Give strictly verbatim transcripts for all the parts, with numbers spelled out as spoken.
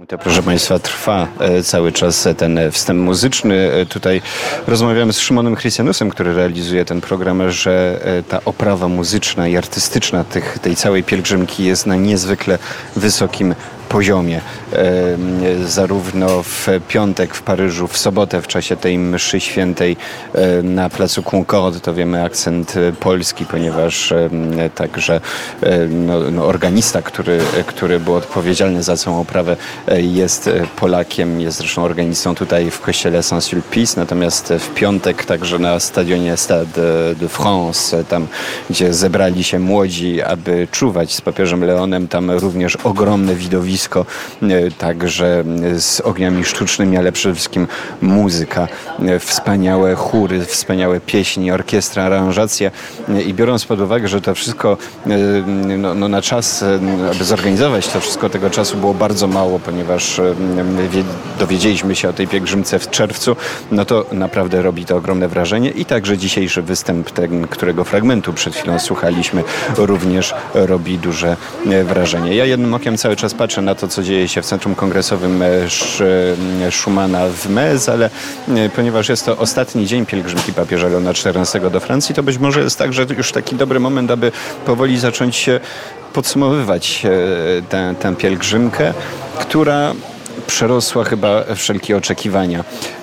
To, proszę Państwa, trwa cały czas ten wstęp muzyczny. Tutaj rozmawiamy z Szymonem Christianusem, który realizuje ten program, że ta oprawa muzyczna i artystyczna tych, tej całej pielgrzymki jest na niezwykle wysokim poziomie. E, zarówno w piątek w Paryżu, w sobotę w czasie tej mszy świętej e, na placu Concorde, to wiemy akcent polski, ponieważ e, także e, no, no, organista, który, który był odpowiedzialny za całą oprawę, e, jest Polakiem, jest zresztą organistą tutaj w kościele Saint-Sulpice, natomiast w piątek także na stadionie Stade de France, tam gdzie zebrali się młodzi, aby czuwać z papieżem Leonem, tam również ogromne widowisko, także z ogniami sztucznymi, ale przede wszystkim muzyka, wspaniałe chóry, wspaniałe pieśni, orkiestra, aranżacje i biorąc pod uwagę, że to wszystko no, no na czas, aby zorganizować to wszystko, tego czasu było bardzo mało, ponieważ dowiedzieliśmy się o tej pielgrzymce w czerwcu, no to naprawdę robi to ogromne wrażenie i także dzisiejszy występ, ten, którego fragmentu przed chwilą słuchaliśmy, również robi duże wrażenie. Ja jednym okiem cały czas patrzę na to, co dzieje się w Centrum Kongresowym Schumana w Metz, ale ponieważ jest to ostatni dzień pielgrzymki papieża Leona czternastego do Francji, to być może jest tak, że już taki dobry moment, aby powoli zacząć się podsumowywać tę, tę pielgrzymkę, która przerosła chyba wszelkie oczekiwania.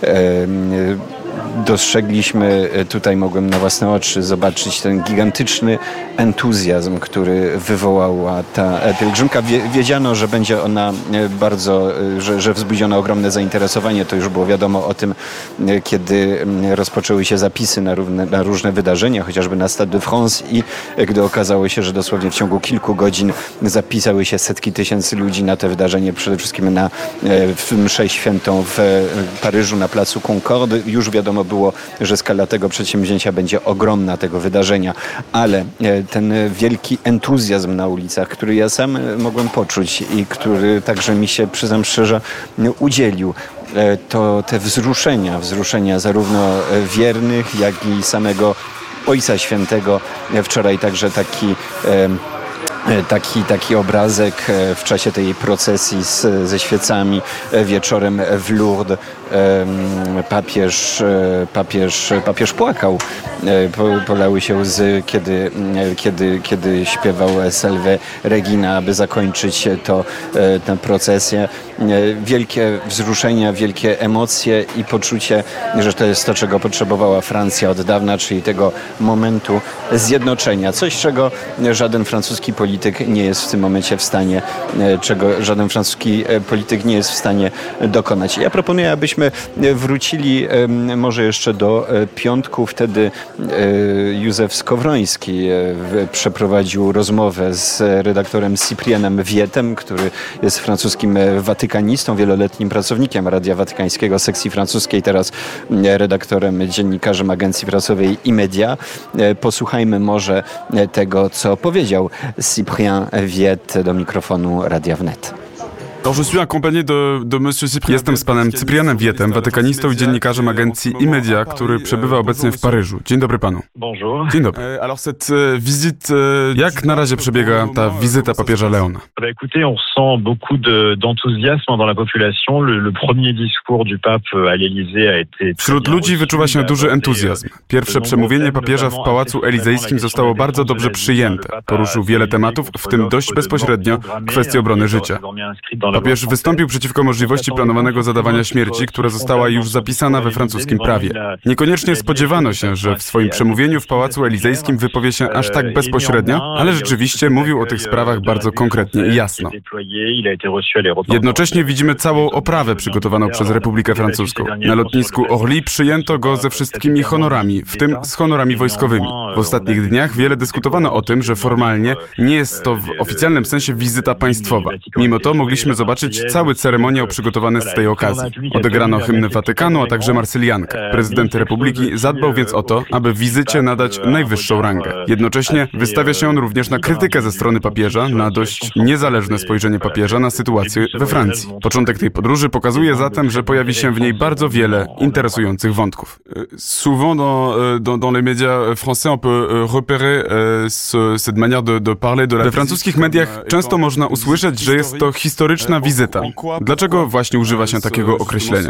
Dostrzegliśmy, tutaj mogłem na własne oczy zobaczyć ten gigantyczny entuzjazm, który wywołała ta pielgrzymka. Wiedziano, że będzie ona bardzo, że, że wzbudzi ona ogromne zainteresowanie. To już było wiadomo o tym, kiedy rozpoczęły się zapisy na, równe, na różne wydarzenia, chociażby na Stade de France i gdy okazało się, że dosłownie w ciągu kilku godzin zapisały się setki tysięcy ludzi na te wydarzenie, przede wszystkim na mszę świętą w Paryżu na placu Concorde. Już wiadomo było, że skala tego przedsięwzięcia będzie ogromna, tego wydarzenia, ale ten wielki entuzjazm na ulicach, który ja sam mogłem poczuć i który także mi się, przyznam szczerze, udzielił, to te wzruszenia, wzruszenia zarówno wiernych, jak i samego Ojca Świętego. Wczoraj także taki Taki, taki obrazek w czasie tej procesji z, ze świecami wieczorem w Lourdes. Papież, papież, papież płakał. Polały się łzy, kiedy, kiedy, kiedy śpiewał Salve Regina, aby zakończyć to, tę procesję. Wielkie wzruszenia, wielkie emocje i poczucie, że to jest to, czego potrzebowała Francja od dawna, czyli tego momentu zjednoczenia. Coś, czego żaden francuski polityk nie jest w tym momencie w stanie, czego żaden francuski polityk nie jest w stanie dokonać. Ja proponuję, abyśmy wrócili może jeszcze do piątku. Wtedy Józef Skowroński przeprowadził rozmowę z redaktorem Cyprianem Wietem, który jest francuskim watykanistą, wieloletnim pracownikiem Radia Watykańskiego, sekcji francuskiej, teraz redaktorem, dziennikarzem agencji prasowej Imedia. Posłuchajmy może tego, co powiedział Cyprien Wiet do mikrofonu Radia Wnet. Jestem z panem Cyprianem Wietem, watykanistą i dziennikarzem agencji Imedia, który przebywa obecnie w Paryżu. Dzień dobry panu. Dzień dobry. Jak na razie przebiega ta wizyta papieża Leona? Wśród ludzi wyczuwa się duży entuzjazm. Pierwsze przemówienie papieża w Pałacu Elizejskim zostało bardzo dobrze przyjęte. Poruszył wiele tematów, w tym dość bezpośrednio kwestię obrony życia. Papież wystąpił przeciwko możliwości planowanego zadawania śmierci, która została już zapisana we francuskim prawie. Niekoniecznie spodziewano się, że w swoim przemówieniu w Pałacu Elizejskim wypowie się aż tak bezpośrednio, ale rzeczywiście mówił o tych sprawach bardzo konkretnie i jasno. Jednocześnie widzimy całą oprawę przygotowaną przez Republikę Francuską. Na lotnisku Orly przyjęto go ze wszystkimi honorami, w tym z honorami wojskowymi. W ostatnich dniach wiele dyskutowano o tym, że formalnie nie jest to w oficjalnym sensie wizyta państwowa. Mimo to mogliśmy zobaczyć cały ceremoniał przygotowany z tej okazji. Odegrano hymn Watykanu, a także Marsyliankę. Prezydent Republiki zadbał więc o to, aby wizycie nadać najwyższą rangę. Jednocześnie wystawia się on również na krytykę ze strony papieża, na dość niezależne spojrzenie papieża na sytuację we Francji. Początek tej podróży pokazuje zatem, że pojawi się w niej bardzo wiele interesujących wątków. Souvent dans, dans, dans les médias français on peut repérer ce, cette manière de, de parler de la... We francuskich mediach często można usłyszeć, że jest to historyczna obecna wizyta. Dlaczego właśnie używa się takiego określenia?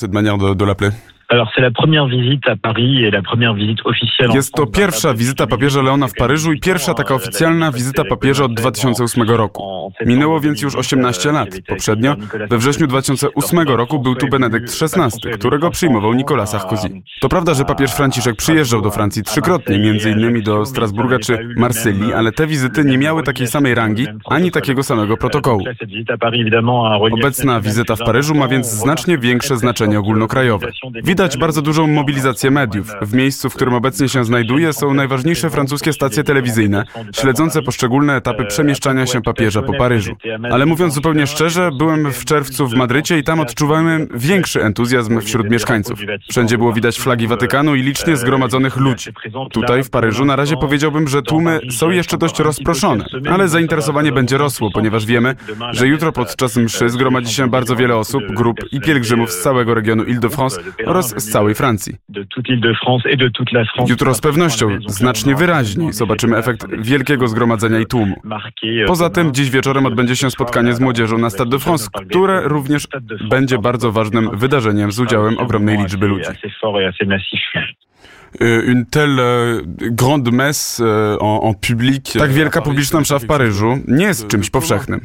Jest to pierwsza wizyta papieża Leona w Paryżu i pierwsza taka oficjalna wizyta papieża od dwa tysiące ósmego roku. Minęło więc już osiemnaście lat. Poprzednio, we wrześniu dwa tysiące ósmego roku był tu Benedykt szesnasty, którego przyjmował Nicolas Sarkozy. To prawda, że papież Franciszek przyjeżdżał do Francji trzykrotnie, między innymi do Strasburga czy Marsylii, ale te wizyty nie miały takiej samej rangi, ani takiego samego protokołu. Obecna wizyta w Paryżu ma więc znacznie większe znaczenie ogólnokrajowe. Widać bardzo dużą mobilizację mediów. W miejscu, w którym obecnie się znajduje, są najważniejsze francuskie stacje telewizyjne, śledzące poszczególne etapy przemieszczania się papieża po Paryżu. Ale mówiąc zupełnie szczerze, byłem w czerwcu w Madrycie i tam odczuwałem większy entuzjazm wśród mieszkańców. Wszędzie było widać flagi Watykanu i licznie zgromadzonych ludzi. Tutaj w Paryżu na razie powiedziałbym, że tłumy są jeszcze dość rozproszone, ale zainteresowanie będzie rosło, ponieważ wiemy, że jutro podczas mszy zgromadzi się bardzo wiele osób, grup i pielgrzymów z całego regionu Île-de-France oraz z całej Francji. Jutro z pewnością, znacznie wyraźniej zobaczymy efekt wielkiego zgromadzenia i tłumu. Poza tym dziś wieczorem odbędzie się spotkanie z młodzieżą na Stade de France, które również będzie bardzo ważnym wydarzeniem z udziałem ogromnej liczby ludzi. Une telle grande messe en, en public. Tak wielka publiczna msza w Paryżu nie jest czymś powszechnym.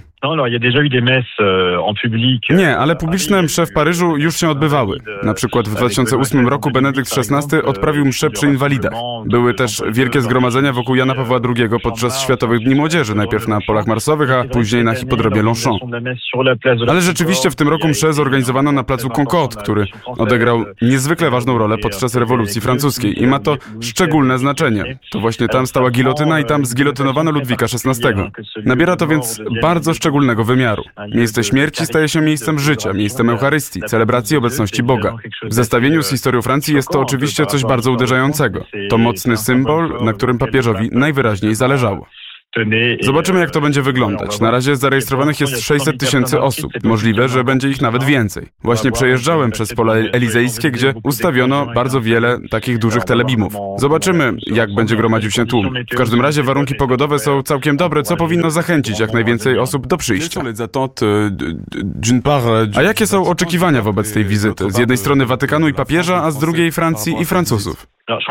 Nie, ale publiczne msze w Paryżu już się odbywały. Na przykład w dwa tysiące ósmym roku Benedykt szesnasty odprawił mszę przy inwalidach. Były też wielkie zgromadzenia wokół Jana Pawła drugiego podczas Światowych Dni Młodzieży, najpierw na polach marsowych, a później na hipodromie Longchamp. Ale rzeczywiście w tym roku mszę zorganizowano na placu Concorde, który odegrał niezwykle ważną rolę podczas rewolucji francuskiej i ma to szczególne znaczenie. To właśnie tam stała gilotyna i tam zgilotynowano Ludwika szesnastego. Nabiera to więc bardzo szczególnego wymiaru. Miejsce śmierci staje się miejscem życia, miejscem Eucharystii, celebracji obecności Boga. W zestawieniu z historią Francji jest to oczywiście coś bardzo uderzającego. To mocny symbol, na którym papieżowi najwyraźniej zależało. Zobaczymy, jak to będzie wyglądać. Na razie zarejestrowanych jest sześćset tysięcy osób. Możliwe, że będzie ich nawet więcej. Właśnie przejeżdżałem przez pola elizejskie, gdzie ustawiono bardzo wiele takich dużych telebimów. Zobaczymy, jak będzie gromadził się tłum. W każdym razie warunki pogodowe są całkiem dobre, co powinno zachęcić jak najwięcej osób do przyjścia. A jakie są oczekiwania wobec tej wizyty? Z jednej strony Watykanu i papieża, a z drugiej Francji i Francuzów.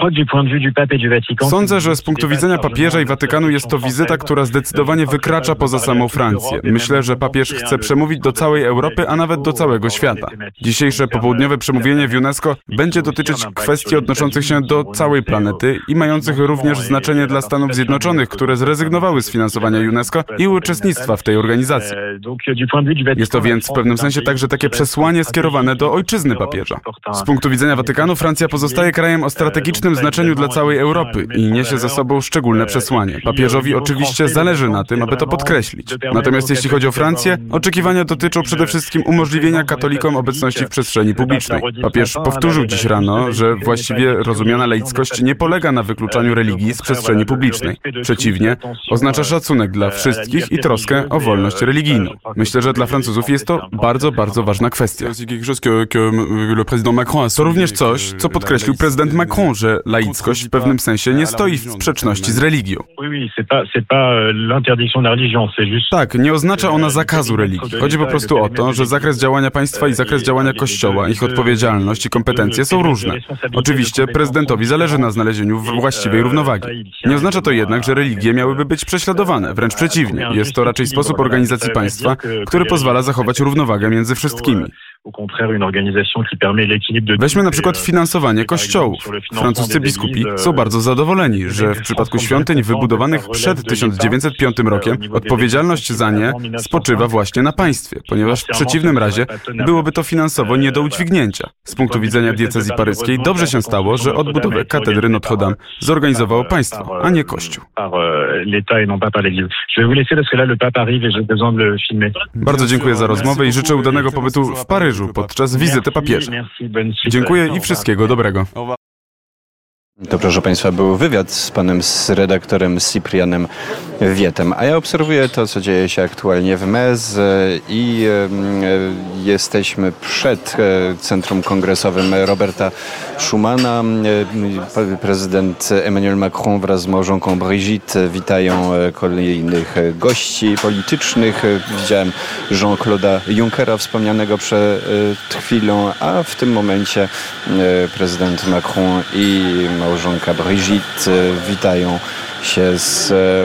Sądzę, że z punktu widzenia papieża i Watykanu jest to wizyta, która zdecydowanie wykracza poza samą Francję. Myślę, że papież chce przemówić do całej Europy, a nawet do całego świata. Dzisiejsze popołudniowe przemówienie w UNESCO będzie dotyczyć kwestii odnoszących się do całej planety i mających również znaczenie dla Stanów Zjednoczonych, które zrezygnowały z finansowania UNESCO i uczestnictwa w tej organizacji. Jest to więc w pewnym sensie także takie przesłanie skierowane do ojczyzny papieża. Z punktu widzenia Watykanu Francja pozostaje krajem o strategicznym znaczeniu dla całej Europy i niesie za sobą szczególne przesłanie. Papieżowi oczywiście zależy na tym, aby to podkreślić. Natomiast jeśli chodzi o Francję, oczekiwania dotyczą przede wszystkim umożliwienia katolikom obecności w przestrzeni publicznej. Papież powtórzył dziś rano, że właściwie rozumiana laickość nie polega na wykluczaniu religii z przestrzeni publicznej. Przeciwnie, oznacza szacunek dla wszystkich i troskę o wolność religijną. Myślę, że dla Francuzów jest to bardzo, bardzo ważna kwestia. To również coś, co podkreślił prezydent Macron, że laickość w pewnym sensie nie stoi w sprzeczności z religią. Tak, nie oznacza ona zakazu religii. Chodzi po prostu o to, że zakres działania państwa i zakres działania Kościoła, ich odpowiedzialność i kompetencje są różne. Oczywiście prezydentowi zależy na znalezieniu właściwej równowagi. Nie oznacza to jednak, że religie miałyby być prześladowane. Wręcz przeciwnie. Jest to raczej sposób organizacji państwa, który pozwala zachować równowagę między wszystkimi. Weźmy na przykład finansowanie kościołów. Francuscy biskupi są bardzo zadowoleni, że w przypadku świątyń wybudowanych przed tysiąc dziewięćset piątym rokiem odpowiedzialność za nie spoczywa właśnie na państwie, ponieważ w przeciwnym razie byłoby to finansowo nie do udźwignięcia. Z punktu widzenia diecezji paryskiej dobrze się stało, że odbudowę katedry Notre-Dame zorganizowało państwo, a nie Kościół. Bardzo dziękuję za rozmowę i życzę udanego pobytu w Paryżu podczas wizyty papieża. Dziękuję i wszystkiego dobrego. To, proszę Państwa, był wywiad z panem z redaktorem Cyprianem Wietem, a ja obserwuję to, co dzieje się aktualnie w Metz i e, jesteśmy przed Centrum Kongresowym Roberta Schumana. E, prezydent Emmanuel Macron wraz z małżonką Brigitte witają kolejnych gości politycznych. Widziałem Jean-Claude'a Junckera wspomnianego przed chwilą, a w tym momencie e, prezydent Macron i małżonka Brigitte witają się z,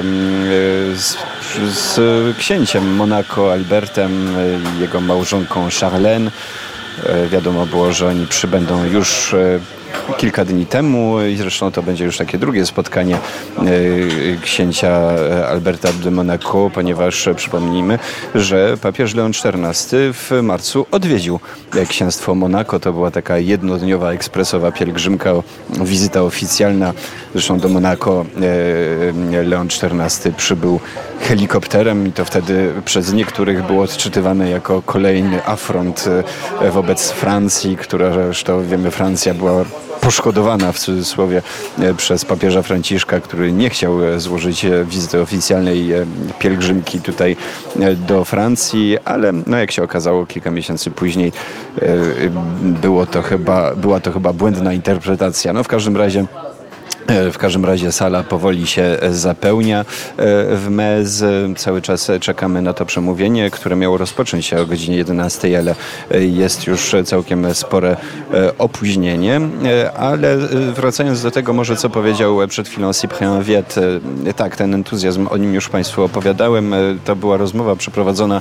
z, z księciem Monako Albertem i jego małżonką Charlène. Wiadomo było, że oni przybędą już kilka dni temu i zresztą to będzie już takie drugie spotkanie księcia Alberta de Monaco, ponieważ przypomnijmy, że papież Leon czternasty w marcu odwiedził księstwo Monako. To była taka jednodniowa, ekspresowa pielgrzymka, wizyta oficjalna. Zresztą do Monako Leon czternasty przybył helikopterem i to wtedy przez niektórych było odczytywane jako kolejny afront wobec Francji, która zresztą wiemy, Francja była poszkodowana w cudzysłowie przez papieża Franciszka, który nie chciał złożyć wizyty oficjalnej pielgrzymki tutaj do Francji, ale no jak się okazało kilka miesięcy później było to chyba, była to chyba błędna interpretacja. No w każdym razie W każdym razie sala powoli się zapełnia w Metz. Cały czas czekamy na to przemówienie, które miało rozpocząć się o godzinie jedenastej, ale jest już całkiem spore opóźnienie. Ale wracając do tego, może co powiedział przed chwilą Cyprien Wiet. Tak, ten entuzjazm, o nim już Państwu opowiadałem. To była rozmowa przeprowadzona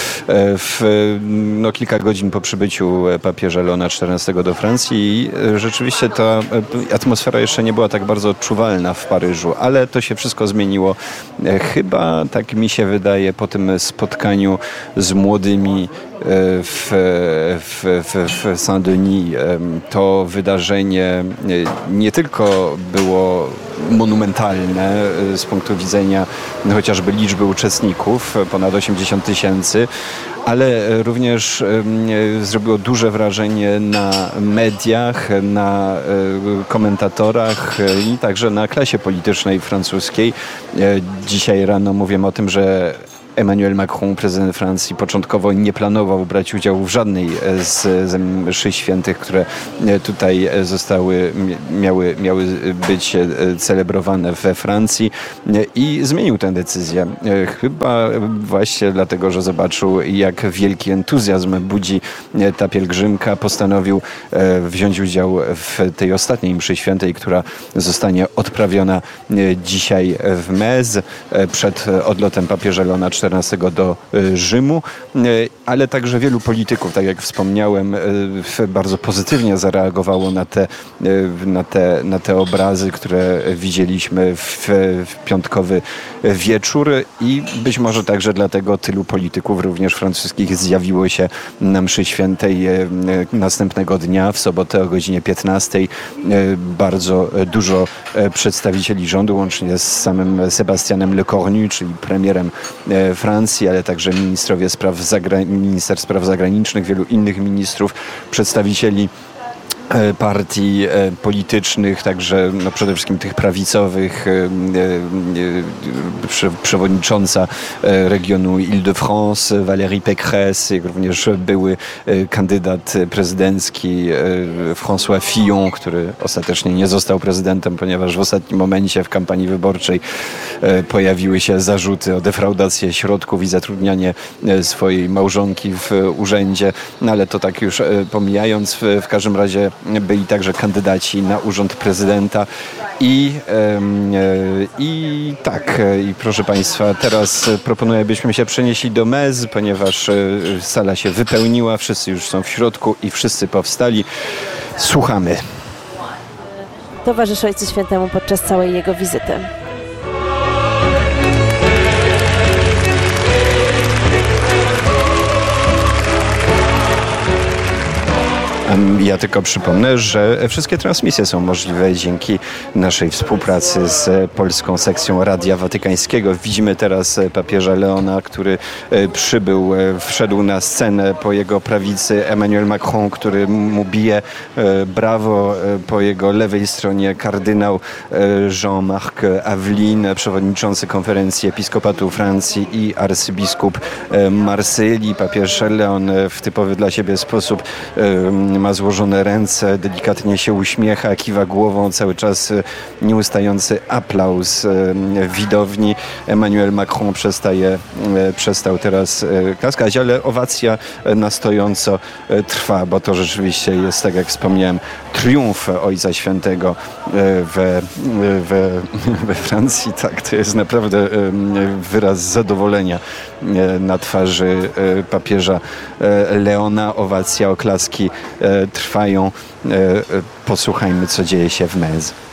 w, no, kilka godzin po przybyciu papieża Leona czternastego do Francji i rzeczywiście ta atmosfera jeszcze nie była tak bardzo bardzo odczuwalna w Paryżu, ale to się wszystko zmieniło. Chyba, tak mi się wydaje, po tym spotkaniu z młodymi w, w, w, w Saint-Denis. To wydarzenie nie tylko było monumentalne z punktu widzenia chociażby liczby uczestników, ponad osiemdziesiąt tysięcy, ale również zrobiło duże wrażenie na mediach, na komentatorach i także na klasie politycznej francuskiej. Dzisiaj rano mówiłem o tym, że Emmanuel Macron, prezydent Francji, początkowo nie planował brać udziału w żadnej z, z mszy świętych, które tutaj zostały, miały, miały być celebrowane we Francji i zmienił tę decyzję. Chyba właśnie dlatego, że zobaczył, jak wielki entuzjazm budzi ta pielgrzymka. Postanowił wziąć udział w tej ostatniej mszy świętej, która zostanie odprawiona dzisiaj w Metz przed odlotem papieża Leona czternastego do Rzymu, ale także wielu polityków, tak jak wspomniałem, bardzo pozytywnie zareagowało na te, na te, na te obrazy, które widzieliśmy w, w piątkowy wieczór i być może także dlatego tylu polityków, również francuskich, zjawiło się na mszy świętej następnego dnia, w sobotę o godzinie piętnastej. Bardzo dużo przedstawicieli rządu, łącznie z samym Sebastianem Lecornu, czyli premierem Francji, ale także ministrowie spraw zagra- minister spraw zagranicznych, wielu innych ministrów, przedstawicieli partii politycznych, także no przede wszystkim tych prawicowych, przewodnicząca regionu Île-de-France Valérie Pécresse, jak również były kandydat prezydencki François Fillon, który ostatecznie nie został prezydentem, ponieważ w ostatnim momencie w kampanii wyborczej pojawiły się zarzuty o defraudację środków i zatrudnianie swojej małżonki w urzędzie, no ale to tak już pomijając, w każdym razie byli także kandydaci na urząd prezydenta i, i tak, i proszę Państwa, teraz proponuję, byśmy się przenieśli do Metz, ponieważ sala się wypełniła, wszyscy już są w środku i wszyscy powstali. Słuchamy. Towarzysz Ojcu Świętemu podczas całej jego wizyty. Ja tylko przypomnę, że wszystkie transmisje są możliwe dzięki naszej współpracy z polską sekcją Radia Watykańskiego. Widzimy teraz papieża Leona, który przybył, wszedł na scenę, po jego prawicy Emmanuel Macron, który mu bije brawo, po jego lewej stronie kardynał Jean-Marc Aveline, przewodniczący Konferencji Episkopatu Francji i arcybiskup Marsylii. Papież Leon w typowy dla siebie sposób ma złożone ręce, delikatnie się uśmiecha, kiwa głową, cały czas nieustający aplauz widowni. Emmanuel Macron przestaje, przestał teraz klaskać, ale owacja na stojąco trwa, bo to rzeczywiście jest, tak jak wspomniałem, triumf Ojca Świętego we, we, we Francji. Tak, to jest naprawdę wyraz zadowolenia na twarzy papieża Leona. Owacja, oklaski trwają. Posłuchajmy, co dzieje się w Metz.